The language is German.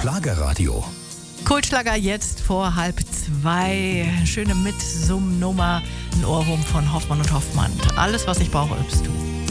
Schlagerradio. Kultschlager jetzt vor 1:30. Schöne Mitsummnummer, ein Ohrwurm von Hoffmann und Hoffmann. Alles, was ich brauche, übst du.